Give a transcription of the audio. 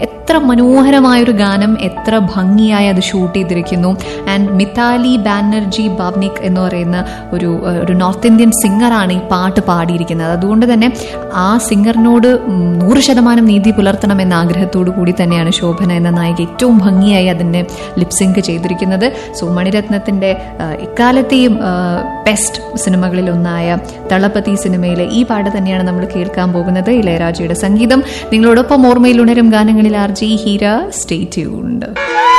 എത്ര മനോഹരമായൊരു ഗാനം, എത്ര ഭംഗിയായി അത് ഷൂട്ട് ചെയ്തിരിക്കുന്നു. ആൻഡ് മിതാലി ബാനർജി ബാബ്നിക് എന്ന് പറയുന്ന ഒരു നോർത്ത് ഇന്ത്യൻ സിംഗറാണ് ഈ പാട്ട് പാടിയിരിക്കുന്നത്. അതുകൊണ്ട് തന്നെ ആ സിംഗറിനോട് 100% നീതി പുലർത്തണം എന്ന ആഗ്രഹത്തോടു കൂടി തന്നെയാണ് ശോഭന എന്ന നായിക ഏറ്റവും ഭംഗിയായി അതിനെ ലിപ്സിങ്ക് ചെയ്തിരിക്കുന്നത്. സോ മണിരത്നത്തിന്റെ ഇക്കാലത്തെയും ബെസ്റ്റ് സിനിമകളിൽ ഒന്നായ തളപതി സിനിമയിലെ ഈ പാട്ട് തന്നെയാണ് നമ്മൾ കേൾക്കാൻ പോകുന്നത്. ഇളയരാജയുടെ സംഗീതം. നിങ്ങളോടൊപ്പം ഓർമ്മയിൽ ഉണരും ഗാനങ്ങളിൽ ആർജി ഹീര. Stay tuned.